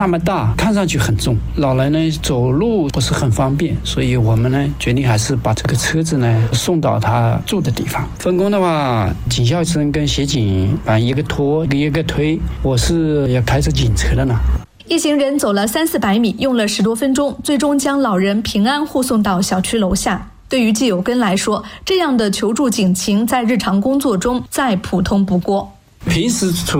那么大，看上去很重，老人呢走路不是很方便，所以我们呢决定还是把这个车子呢送到他住的地方。分工的话，警校生跟协警把一个拖一个推，我是要开着警车的呢。 一行人走了300-400米，用了10多分钟，最终将老人平安护送到小区楼下。对于季有根来说，这样的求助警情在日常工作中再普通不过。 平时处